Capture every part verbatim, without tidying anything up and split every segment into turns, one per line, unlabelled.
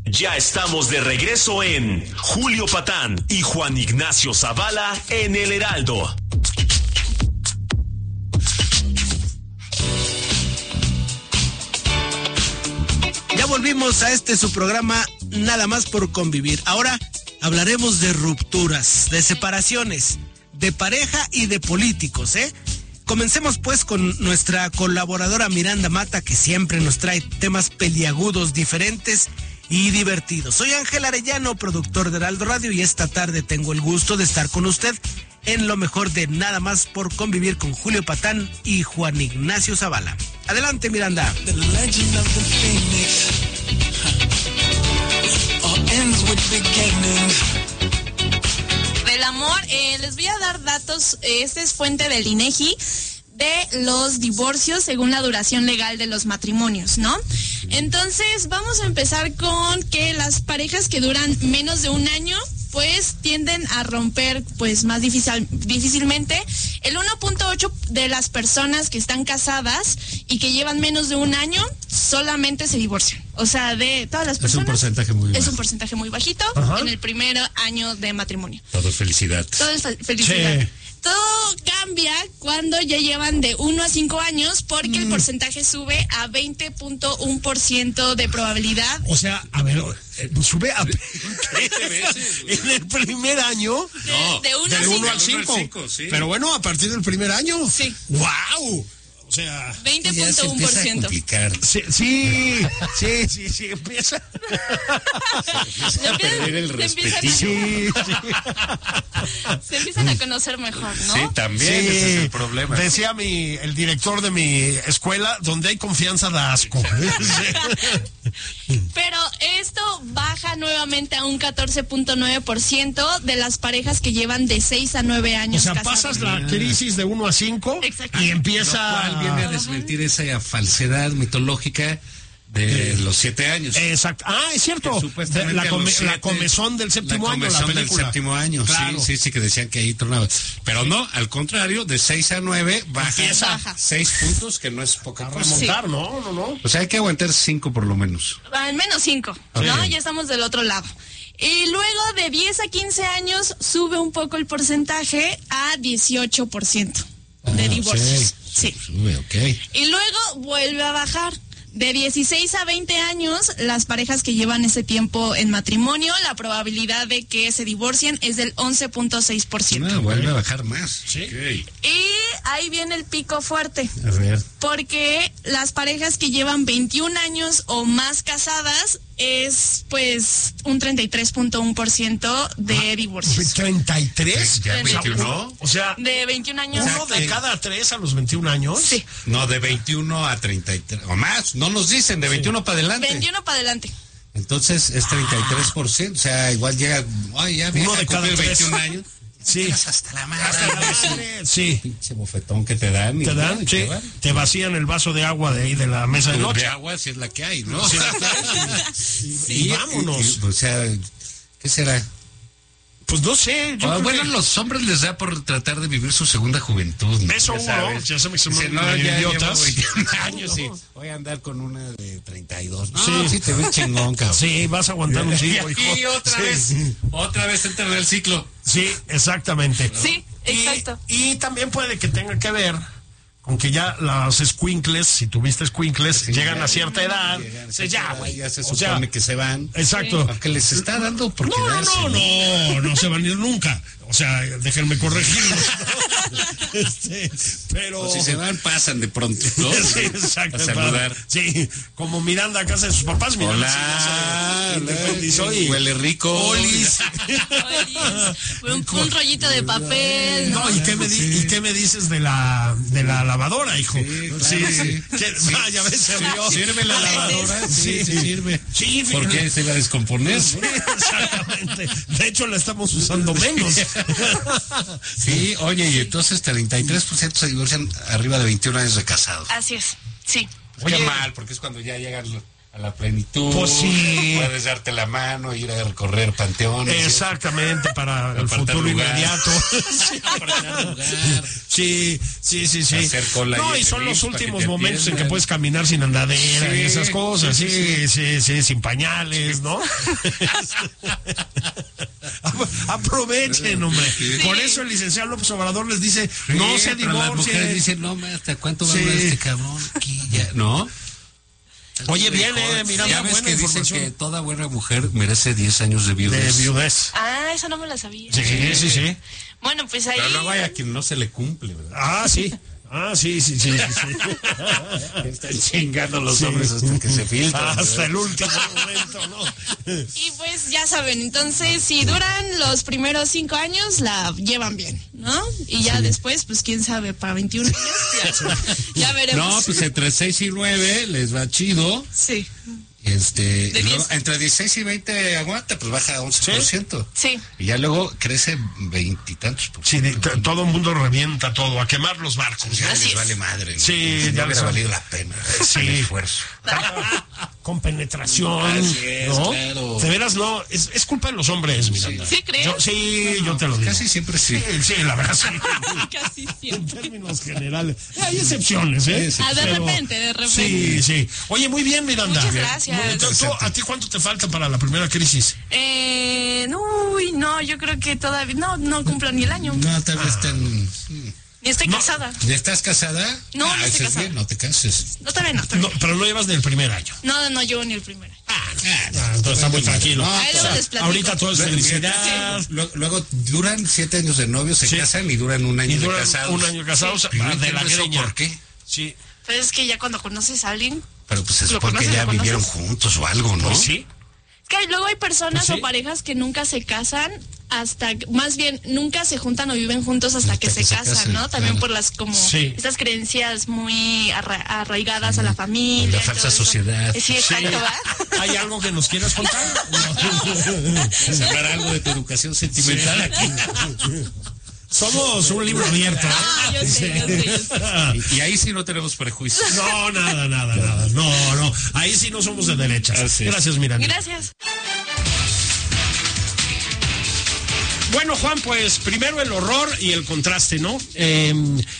Ya estamos de regreso en Julio Patán y Juan Ignacio Zavala en El Heraldo.
Ya volvimos a este su programa Nada Más por Convivir. Ahora hablaremos de rupturas, de separaciones, de pareja y de políticos, ¿eh? Comencemos pues con nuestra colaboradora Miranda Mata, que siempre nos trae temas peliagudos, diferentes y divertidos. Soy Ángel Arellano, productor de Heraldo Radio, y esta tarde tengo el gusto de estar con usted en lo mejor de Nada Más por Convivir con Julio Patán y Juan Ignacio Zavala. Adelante, Miranda.
The legend of the Phoenix all ends with beginning.
Del amor, eh, les voy a dar datos. Este es fuente del INEGI de los divorcios según la duración legal de los matrimonios, ¿no? Entonces vamos a empezar con que las parejas que duran menos de un año pues tienden a romper pues más difícil, difícilmente. El uno punto ocho de las personas que están casadas y que llevan menos de un año solamente se divorcian. O sea, de todas las personas.
Es un porcentaje muy bajo.
Es un porcentaje muy bajito. Ajá. En el primer año de matrimonio.
Todo es felicidad.
Todo es felicidad.
Sí.
Todo cambia cuando ya llevan de uno a cinco años porque mm. el porcentaje sube a veinte punto uno por ciento de probabilidad.
O sea, a ver, sube a veinte veces. En el primer año.
No, de uno al cinco.
Sí. Pero bueno, a partir del primer año.
Sí.
¡Wow! O sea,
veinte punto uno por ciento.
Sí, sí, sí, sí, sí, empieza.
Se empieza a perder el respetillo.
Sí, sí.
Se empiezan a conocer mejor, ¿no?
Sí, también, sí, ese es el problema.
Decía mi, el director de mi escuela, donde hay confianza da asco.
Pero esto baja nuevamente a un catorce punto nueve por ciento de las parejas que llevan de seis a nueve años.
O sea,
casados.
pasas la crisis de uno a cinco y empieza...
viene a desmentir esa falsedad mitológica de eh, los siete años.
Exacto. Ah, es cierto.
Supuestamente
la, come,
siete,
la comezón del séptimo
la
año.
comezón
La película
del séptimo año. Claro. Sí, sí, sí, que decían que ahí tornaba. Pero no, al contrario, de seis a nueve baja,
baja.
seis puntos, que no es poca
a
cosa.
remontar,
Sí.
no, no, no.
O sea, hay que aguantar cinco por lo menos.
Al menos cinco,
okay.
¿no? Ya estamos del otro lado. Y luego de diez a quince años sube un poco el porcentaje a dieciocho por ciento de ah, divorcios.
Sí.
Sí.
Sube, okay.
Y luego vuelve a bajar. De dieciséis a veinte años, las parejas que llevan ese tiempo en matrimonio, la probabilidad de que se divorcien es del once punto seis por ciento.
No, vuelve a bajar más.
Sí.
Okay.
Y ahí viene el pico fuerte.
A ver.
Porque las parejas que llevan veintiún años o más casadas es pues un treinta y tres punto uno por ciento de
ah,
divorcios.
¿treinta y tres?
¿Ya veintiuno?
O sea,
de veintiún años.
¿uno de cada tres a los veintiún años?
Sí.
No, de veintiuno a treinta y tres o más. No nos dicen, de veintiuno sí. para adelante.
veintiuno para adelante.
Entonces es treinta y tres por ciento, o sea, igual llega, ay, ya
uno de cada
veintiún años.
Sí.
Hasta la madre.
Hasta la madre. Sí.
Pinche bofetón que te dan.
Te dan, sí. Te, te vacían el vaso de agua de ahí de la mesa de noche.
De agua si es la que hay, ¿no?
Sí, la que hay.
Sí,
y, y vámonos.
Y, o sea, ¿qué será?
Pues no sé. Yo
ah,
creo
bueno,
que...
los hombres les da por tratar de vivir su segunda juventud, ¿no?
Eso uno, ya se me hizo
muy
no, idiotas.
años, sí. Voy a andar con una de treinta y dos. No,
sí,
sí te ves chingón, cabrón.
Sí, vas a aguantar un siglo, hijo.
Y otra sí. vez, otra vez entra en el ciclo.
Sí, exactamente.
Sí, exacto.
Y, y también puede que tenga que ver con que ya los escuincles, si tuviste escuincles, sí, llegan ya, a cierta edad. Llegan, se ya, güey.
Ya se
o
supone
sea,
que se van.
Exacto.
Porque les está dando por
no,
quedarse.
No, no, no, no se van a ir nunca. O sea, déjenme corregirlos, ¿no? este, pero...
O si se van, pasan de pronto, ¿no?
Sí, exacto.
A saludar.
Sí, como Miranda a casa de sus papás. Miranda,
hola,
sí,
hola,
hola.
Huele rico.
Olis.
un, un rollito de papel.
No, ¿y qué me, di- ¿y qué me dices de la de la lavadora, hijo?
Sí, claro,
sí,
sí.
¿Qué?
Sí.
Vaya, ¿ves? Se rió.
¿Sirve la lavadora? Sí, sí, sirve.
Sí,
¿por qué se iba a descomponer?
Sí, exactamente. De hecho, la estamos usando menos.
Sí, oye, y entonces treinta y tres por ciento se divorcian arriba de veintiún años de casados.
Así es, sí.
Pues qué mal, porque es cuando ya llegan los... a la plenitud.
Pues sí.
Puedes darte la mano, ir a recorrer panteones.
Exactamente, para el futuro inmediato. Sí, sí, sí, sí.
Hacer cola
no, y son los últimos momentos en que puedes caminar sin andadera y esas cosas. Sí, sí, sí, sí, sin pañales, ¿no? Aprovechen, hombre. Sí. Por eso el licenciado López Obrador les dice, sí, no se divorcien.
Las mujeres dicen, no, ¿hasta cuánto va a durar este cabrón aquí? Ya, ¿no?
Oye, bien, eh, mira,
ya ves que dicen que toda buena mujer merece diez años de viudez.
De viudez.
Ah, eso no me la sabía.
Sí, sí, sí. sí.
Bueno, pues ahí...
Pero luego hay a quien no se le cumple, ¿verdad?
Ah, sí. Ah, sí, sí, sí, sí.
Están chingando los sí. hombres hasta que se filtran.
Hasta ¿verdad? El último momento, ¿no?
Y pues ya saben, entonces si duran los primeros cinco años, la llevan bien, ¿no? Y ya sí. después, pues quién sabe, para veintiún años, ya, ya veremos.
No, pues entre seis y nueve les va chido.
Sí.
Este, luego, entre dieciséis y veinte aguanta, pues baja a once por ciento.
Sí.
Y ya luego crece veintitantos por ciento.
Sí, todo el mundo revienta todo, a quemar los barcos.
Ya
Así
les
es.
Vale madre. ¿no?
Sí,
no
ya
hubiera valido la pena.
Sí.
El esfuerzo.
Con penetración.
Así es,
¿no?
claro.
De veras, no, es, es culpa de los hombres, Miranda.
¿Sí crees?
Yo, sí,
no,
yo te lo digo.
Casi siempre sí.
Sí, sí, la verdad sí.
Casi siempre.
En términos generales. Hay excepciones, ¿eh?
Ah, de Pero, repente, de repente.
Sí, sí. Oye, muy bien, Miranda.
Muchas gracias.
¿Tú, tú, ¿A ti cuánto te falta para la primera crisis?
Eh, uy, no, yo creo que todavía, no, no cumplo ni el año.
No, tal vez ah. tan...
Ni estoy
no.
casada.
¿Ya estás casada?
No,
ah,
no estoy casada.
Bien, no te cases.
No, todavía no, todavía.
no. Pero no llevas del primer año.
No, no llevo ni el primer año.
Ah, no. ah, entonces está muy tranquilo. No,
Ahí luego les platico.
Ahorita todo es felicidad.
Sí. Luego, luego duran siete años de novio, se sí. casan y duran un año
y duran
de casados.
Un año casados
sí.
de, de la greña.
¿Por qué?
Sí.
Pues es que ya cuando conoces a alguien.
Pero pues es porque ya vivieron juntos o algo, ¿no?
Pues sí.
Que luego hay personas
pues sí.
o parejas que nunca se casan hasta, más bien, nunca se juntan o viven juntos hasta, hasta que, que se, se casan, casan, ¿no? También claro. por las, como,
sí.
estas creencias muy arra arraigadas sí. a la familia.
La falsa sociedad.
Sí, exacto,
sí.
¿verdad?
¿Hay algo que nos quieras contar?
Sacar algo de tu educación sentimental aquí.
Somos un libro abierto. ¿eh?
Ah, yo sé, yo sé, yo sé.
Y, y ahí sí no tenemos prejuicios.
No, nada, nada, nada. No, no. Ahí sí no somos de derechas. Así Gracias, Miranda.
Gracias.
Bueno, Juan, pues primero el horror y el contraste, ¿no? Eh,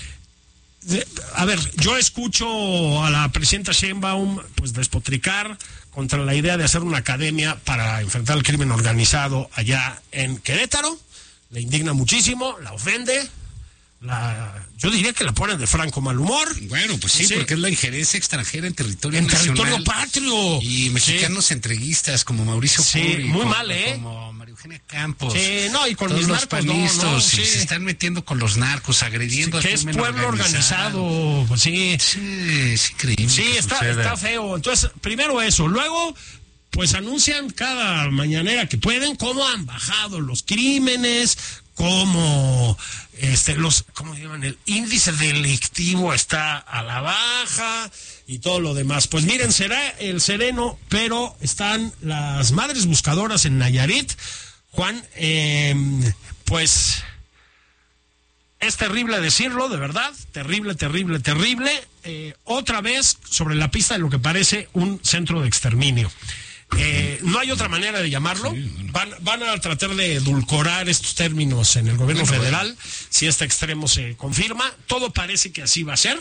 a ver, yo escucho a la presidenta Sheinbaum pues despotricar contra la idea de hacer una academia para enfrentar el crimen organizado allá en Querétaro. Le indigna muchísimo, la ofende, la, yo diría que la pone de franco mal humor.
Bueno, pues sí, sí. porque es la injerencia extranjera en territorio
en
nacional.
territorio patrio.
Y mexicanos sí. entreguistas como Mauricio
sí,
Curi,
muy
como,
mal, ¿eh?
Como María Eugenia Campos.
Sí, no, y con
todos
mis
los
narcos,
panistas,
no, no,
sí,
sí.
se están metiendo con los narcos, agrediendo
sí,
al
que
crimen
es pueblo organizado,
organizado.
Pues sí.
Sí, es increíble.
Sí, está, está feo. Entonces, primero eso, luego pues anuncian cada mañanera que pueden cómo han bajado los crímenes, cómo este los cómo llaman el índice delictivo está a la baja y todo lo demás. Pues miren, será el sereno, pero están las madres buscadoras en Nayarit. Juan, eh, pues es terrible decirlo, de verdad, terrible, terrible, terrible. Eh, otra vez sobre la pista de lo que parece un centro de exterminio. Eh, no hay otra manera de llamarlo. Sí, bueno. van, van a tratar de edulcorar estos términos en el gobierno bueno, federal, bueno. si este extremo se confirma. Todo parece que así va a ser.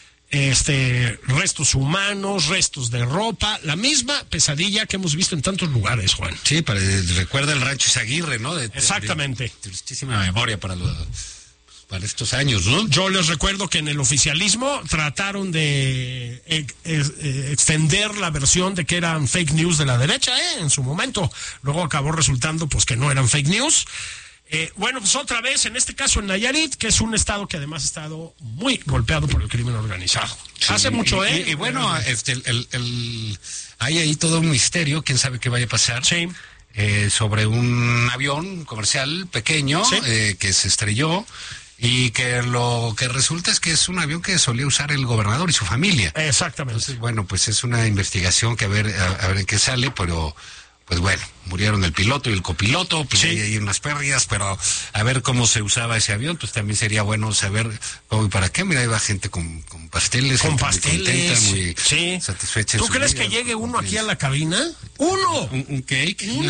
Este, restos humanos, restos de ropa, la misma pesadilla que hemos visto en tantos lugares, Juan.
Sí, para, recuerda el rancho Izaguirre, ¿no? De,
Exactamente.
De, de, tristísima memoria para los... para estos años, ¿no?
Yo les recuerdo que en el oficialismo trataron de eh, eh, extender la versión de que eran fake news de la derecha, ¿eh? En su momento. Luego acabó resultando pues que no eran fake news. Eh, bueno, pues otra vez, en este caso en Nayarit, que es un estado que además ha estado muy golpeado por el crimen organizado. Sí, Hace mucho,
y,
¿eh?
Y, y bueno, este, el, el, el, hay ahí todo un misterio, quién sabe qué vaya a pasar.
Sí.
Eh, sobre un avión comercial pequeño sí. eh, que se estrelló. Y que lo que resulta es que es un avión que solía usar el gobernador y su familia.
Exactamente.
Entonces, bueno, pues es una investigación que a ver, a, a ver en qué sale, pero pues bueno, murieron el piloto y el copiloto, pues
Sí.
hay ahí unas pérdidas, pero a ver cómo se usaba ese avión, pues también sería bueno saber cómo y para qué. Mira, iba gente con, con pasteles,
Con
gente muy
pasteles,
contenta, muy
sí.
satisfecha. en
¿Tú
su
crees
vida,
que llegue
con
uno aquí a
pasteles.
la cabina? ¡Uno!
¿Un, un cake?
Un-
No.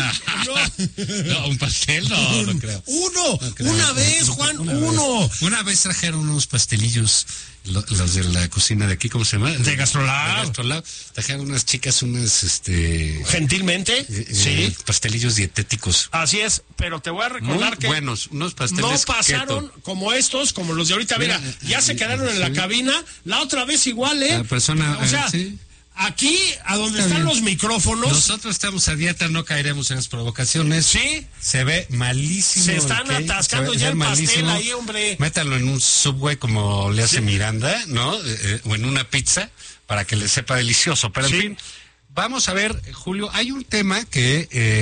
no.
No, un pastel, no, no creo.
¡Uno!
No creo.
Una vez, Juan,
Una
uno.
Vez. Una vez trajeron unos pastelillos, lo- los de la cocina de aquí, ¿cómo se llama?
De Gastrolab.
De Gastrolab. Trajeron unas chicas, unas, este...
Gentilmente,
eh,
sí.
pastelillos dietéticos.
Así es, pero te voy a
Muy
recordar que
buenos, unos
no
pasteles
pasaron
keto.
como estos, como los de ahorita. Mira,
Mira,
ya se
eh,
quedaron en la
sí.
cabina. La otra vez igual, ¿eh?
La persona,
o sea,
eh, sí.
aquí, a donde
Está
están
bien.
los micrófonos,
Nosotros estamos a dieta, no caeremos en las provocaciones.
sí,
Se ve malísimo.
Se están
el cake,
atascando
se ve-
ya
se
el
ve
pastel
malísimo.
ahí, hombre.
Métanlo en un Subway como le hace Miranda, ¿no? Eh, eh, o en una pizza para que le sepa delicioso. Pero
Sí.
en fin, vamos a ver, Julio, hay un tema que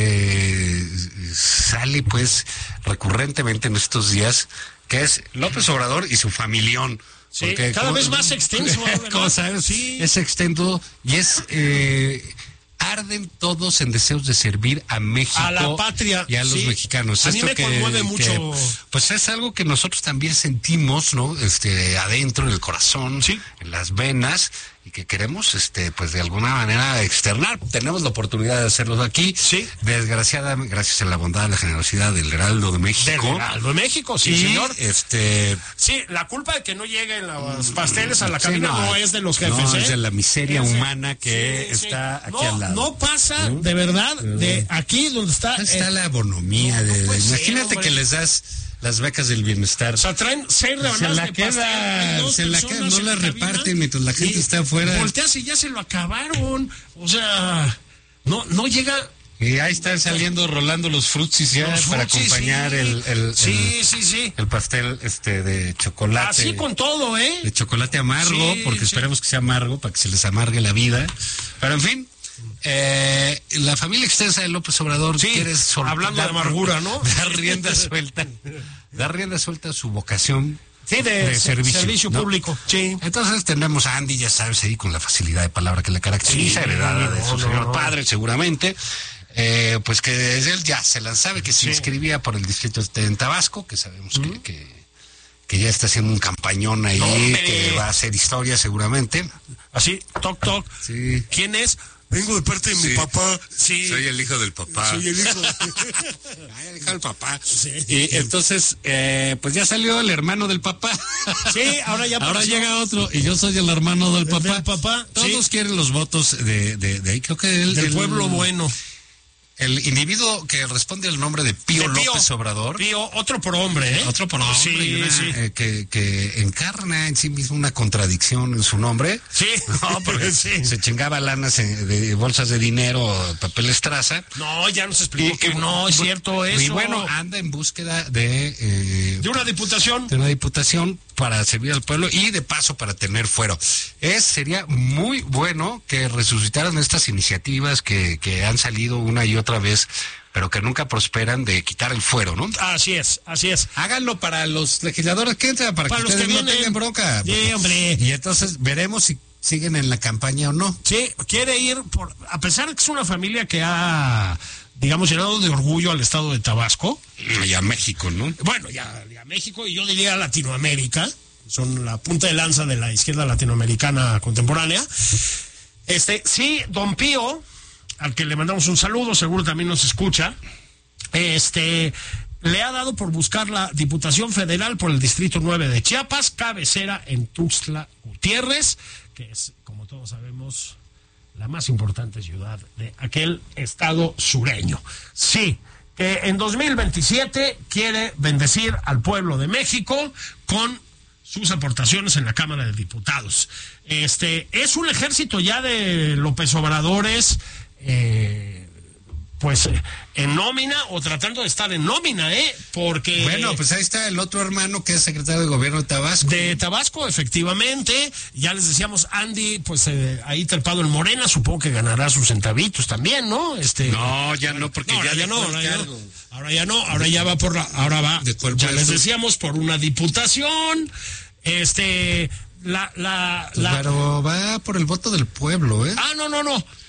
eh, sale pues recurrentemente en estos días, que es López Obrador y su familión.
Sí,
Porque,
cada
como-
vez más extenso, ¿verdad?
Como sabes,
Sí.
es extenso y es... eh, arden todos en deseos de servir a México
A la patria,
y a los
sí.
mexicanos.
A mí
Esto
me
que-
conmueve
que,
mucho.
pues es algo que nosotros también sentimos, ¿no? Este, adentro, en el corazón,
Sí.
en las venas, y que queremos, este, pues de alguna manera externar. Tenemos la oportunidad de hacerlo aquí.
Sí.
Desgraciadamente, gracias a la bondad, a la generosidad del Heraldo de México.
Del Heraldo de México, sí,
y,
señor.
este,
Sí, la culpa de que no lleguen los pasteles a la
sí,
cabina no, es de los jefes,
no,
¿eh?
es de la miseria
Es de-
humana que
sí, sí.
está aquí
no,
al lado.
No pasa, de verdad, de aquí donde está.
Está
eh,
la bonomía.
no, no
de,
puede ser,
imagínate
hombre.
que les das las becas del bienestar.
O sea, traen seis
se
rebanadas
la
de pastel, hay
queda,
dos
se la
personas
queda, no
en
la
cabina,
reparten mientras la gente
y
está afuera.
Volteas y ya se lo acabaron. O sea, no, no llega.
Y ahí están saliendo, rolando los frutsis ya
Los
para
frutsis,
acompañar
sí.
el, el,
Sí,
el,
sí, sí.
el pastel este de chocolate.
Así con todo, ¿eh?
De chocolate amargo,
Sí,
porque
sí.
esperemos que sea amargo para que se les amargue la vida. Pero en fin, eh, la familia extensa de López Obrador
Sí,
quiere sol-
hablando de amargura, ¿no?
Dar rienda suelta, dar rienda suelta a su vocación.
Sí, de,
de
se-
servicio,
servicio
¿no?
público. Sí.
Entonces tenemos a Andy, ya sabes, ahí con la facilidad de palabra que le caracteriza,
Sí,
heredada de
no,
su
no,
señor
no.
padre, seguramente. Eh, pues que desde él ya se la sabe que se
Sí.
inscribía por el distrito este en Tabasco, que sabemos que, que, que ya está haciendo un campañón ahí,
¡Hombre!
que va a hacer historia seguramente.
Así, toc, toc.
Sí.
¿Quién es? Vengo de parte de mi papá. Sí.
Soy el hijo del papá.
Soy el hijo.
Ay, el hijo del papá.
Sí.
Y entonces, eh, pues ya salió el hermano del papá.
Sí, ahora ya
Ahora
apareció.
llega otro y yo soy el hermano del papá.
Del papá,
Todos
sí.
quieren los votos de, de, de ahí. Creo que el,
Del
el-
pueblo bueno.
El individuo que responde al nombre de Pío,
De Pío.
López Obrador.
Pío, otro prohombre, ¿eh?
Otro pronombre
Sí,
y una,
sí.
eh, que, que encarna en sí mismo una contradicción en su nombre.
Sí.
No, porque
Sí.
se chingaba lanas en- de bolsas de dinero, papel estraza.
No, ya nos explicó que no es cierto eso.
Y bueno, anda en búsqueda de, eh,
de una diputación.
de una diputación para servir al pueblo y de paso para tener fuero. Es, sería muy bueno que resucitaran estas iniciativas que, que han salido una y otra vez, pero que nunca prosperan, de quitar el fuero, ¿no?
Así es, así es.
Háganlo para los legisladores que entran, para,
Para
que
los
ustedes
que
no
vienen.
tengan bronca.
Sí, hombre.
Y entonces veremos si siguen en la campaña o no.
Sí, quiere ir por, a pesar de que es una familia que ha, digamos, llenado de orgullo al estado de Tabasco.
Y a México, ¿no?
Bueno, ya, ya México y yo diría Latinoamérica, son la punta de lanza de la izquierda latinoamericana contemporánea. Este, sí, don Pío, al que le mandamos un saludo, seguro también nos escucha, este, le ha dado por buscar la Diputación Federal por el Distrito nueve de Chiapas, cabecera en Tuxtla Gutiérrez, que es, como todos sabemos, la más importante ciudad de aquel estado sureño. Sí, que en dos mil veintisiete quiere bendecir al pueblo de México con sus aportaciones en la Cámara de Diputados. Este es un ejército ya de López Obradores, eh, pues eh, en nómina o tratando de estar en nómina, ¿eh? Porque...
Bueno, pues ahí está el otro hermano que es secretario de gobierno de Tabasco.
De Tabasco, efectivamente. Ya les decíamos, Andy, pues eh, ahí trepado en Morena, supongo que ganará sus centavitos también, ¿no? Este,
No, ya no, porque
no,
ya,
ahora ya no,
dejó el
ahora ya no.
cargo.
Ahora ya no, ahora ya va por la, ahora va,
Dejó el
ya
puesto.
les decíamos, por una diputación, este, la, la, la,
Pero va por el voto del pueblo, ¿eh?
ah, no, no, no,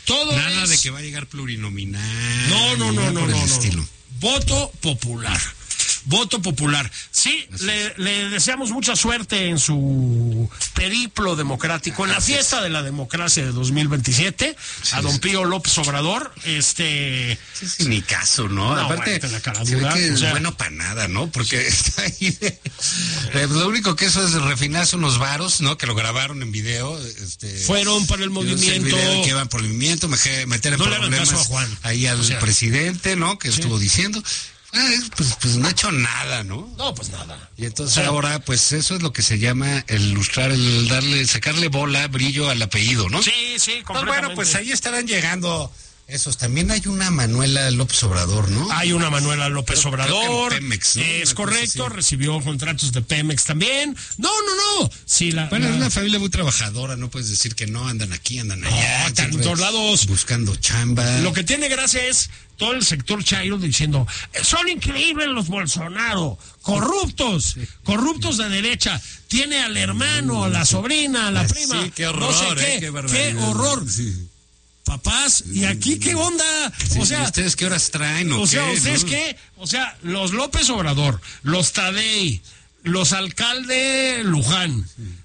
Todo
Nada
es...
de que va a llegar plurinominal.
No, no, no,
nada
no,
por
no,
el
no.
estilo.
Voto popular. Voto popular. Sí, le, le deseamos mucha suerte en su periplo democrático, en la
Así
fiesta
es.
de la democracia de dos mil veintisiete,
Sí,
a don
sí.
Pío López Obrador. Este,
Sí, sí, ni caso, ¿no?
No,
Aparte,
bueno, la cara
se ve
dura,
que
o
es
sea-
bueno para nada, ¿no? Porque está ahí de- eh, lo único que eso es refinarse unos varos, ¿no? Que lo grabaron en video. Este,
Fueron para el movimiento.
video que iban por el movimiento, meter en
No le hagan
problemas
caso a Juan.
ahí al
O sea,
presidente, ¿no? Que estuvo diciendo. Eh, Pues, pues no ha hecho nada, ¿no?
no, pues nada.
Y entonces
O sea,
ahora, pues eso es lo que se llama el lustrar, el darle, sacarle bola, brillo al apellido, ¿no?
Sí, sí,
Pues
completamente.
bueno, pues ahí estarán llegando esos. También hay una Manuela López Obrador, ¿no?
Hay una Manuela López
Creo- creo que en
Obrador.
Pemex, ¿no?
Es
Una cosa
correcto,
así.
recibió contratos de Pemex también. No, no, no. Sí, la,
Bueno,
la-
es una familia muy trabajadora, no puedes decir que no, andan aquí, andan allá.
No, están en
siempre
todos lados.
Buscando chamba.
Lo que tiene gracia es todo el sector chairo diciendo, son increíbles los Bolsonaro, corruptos, corruptos de derecha. Tiene al hermano, a la sobrina, a la
Ah,
prima.
sí, qué
no sé
horror,
qué,
eh, qué barbaridad.
qué horror.
Sí.
Papás, ¿y aquí qué onda?
Sí,
o sea,
¿y ustedes qué horas traen o,
o sea,
qué?
¿ustedes
¿no?
qué? O sea, los López Obrador, los Tadei, los alcalde Luján,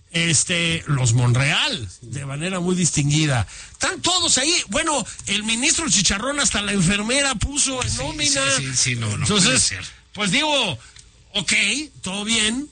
este, los Monreal, de manera muy distinguida. Están todos ahí. Bueno, el ministro Chicharrón hasta la enfermera puso en nómina.
sí, sí, sí, no, no puede
Entonces,
ser.
pues digo, ok, todo bien,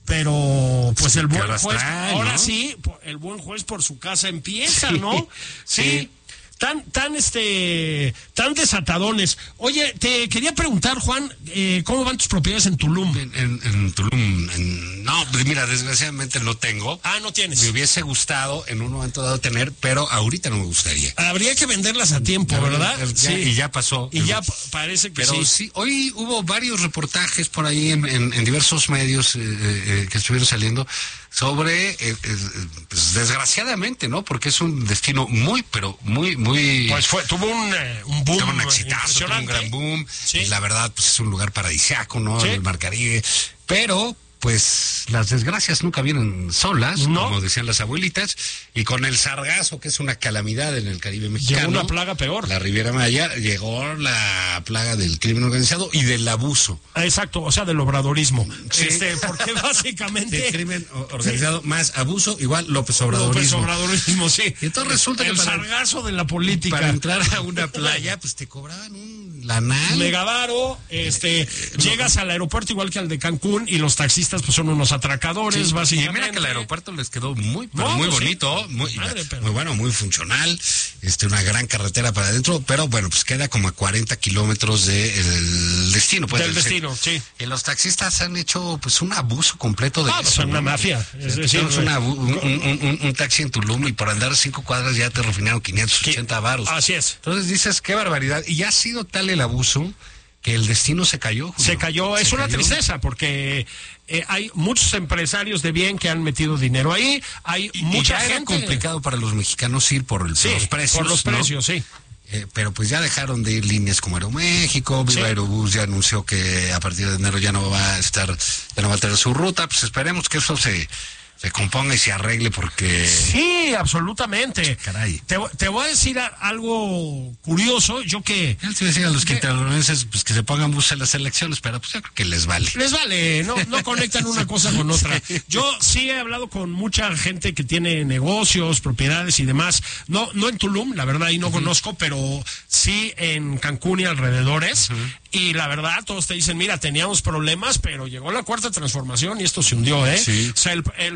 pero pues
Sí,
el
¿qué
buen
horas
juez,
trae,
ahora
no?
sí, po- el buen juez por su casa empieza,
Sí,
¿no? Sí.
sí.
Tan, tan, este, tan desatadones. Oye, te quería preguntar, Juan, eh, ¿cómo van tus propiedades en Tulum?
En, en- en Tulum, en- no, pues mira, desgraciadamente no tengo.
Ah, no tienes.
Me hubiese gustado en un momento dado tener, pero ahorita no me gustaría.
Habría que venderlas a tiempo,
La
¿verdad?
ya- Y ya pasó.
Y ya pa- parece que
Pero
sí.
sí. hoy hubo varios reportajes por ahí en, en- en diversos medios eh, eh, que estuvieron saliendo sobre, eh, eh, pues desgraciadamente, ¿no? Porque es un destino muy, pero muy, muy...
Pues fue, tuvo un, eh, un boom
tuvo un exitazo, tuvo un
impresionante.
gran boom.
Sí.
Y la verdad, pues es un lugar paradisíaco, ¿no?
Sí.
El Mar Caribe. Pero, pues, las desgracias nunca vienen solas,
No.
como decían las abuelitas. Y con el sargazo, que es una calamidad en el Caribe mexicano.
Llegó una plaga peor.
La Riviera Maya, llegó la plaga del crimen organizado y del abuso.
Ah, exacto, o sea, del obradorismo.
Sí.
Este, porque básicamente...
Del crimen o- organizado más abuso, igual López Obradorismo.
López Obradorismo, sí.
Y entonces resulta que
el
para-
sargazo de la política.
Para entrar a una playa, pues te cobraban un lanal.
Megavaro, este, llegas al aeropuerto igual que al de Cancún y los taxistas pues son unos atracadores,
Sí,
básicamente.
y mira que el aeropuerto les quedó muy, pero
No,
muy
pues sí.
bonito, muy,
Madre, pero-
muy bueno, muy funcional, este, una gran carretera para adentro, pero bueno, pues queda como a cuarenta kilómetros del destino. Pues,
Del
del
destino,
centro.
sí.
Y los taxistas han hecho pues un abuso completo de
Ah, pues
eso.
son una
¿no?
mafia, es
Sí,
decir,
tenemos una abu- un, un- un- un taxi en Tulum y por andar cinco cuadras ya te refinaron quinientos ochenta varos.
Así es.
Entonces dices, qué barbaridad. Y ya ha sido tal el abuso que el destino se cayó. Julio.
Se cayó, es
Se
una
cayó.
tristeza porque eh, hay muchos empresarios de bien que han metido dinero ahí, hay
Y
mucha
ya era
gente
complicado para los mexicanos ir por, el-
Sí,
por los precios.
por los
¿no?
precios, sí.
Eh, pero pues ya dejaron de ir líneas como Aeroméxico, Viva
Sí.
Aerobús ya anunció que a partir de enero ya no va a estar, ya no va a tener su ruta, pues esperemos que eso se, se componga y se arregle porque...
Sí, absolutamente.
Caray.
Te, te voy a decir a- algo curioso, yo que
Ya les iba a decir a los
¿Qué?
quintanarroenses pues que se pongan bus en las elecciones, pero pues yo creo que les vale.
les vale, no, no conectan una cosa con otra. Yo sí he hablado con mucha gente que tiene negocios, propiedades y demás. No, no en Tulum, la verdad ahí no conozco, pero sí en Cancún y alrededores. Y la verdad, todos te dicen, mira, teníamos problemas, pero llegó la cuarta transformación y esto se hundió, ¿eh?
Sí.
O sea, el, el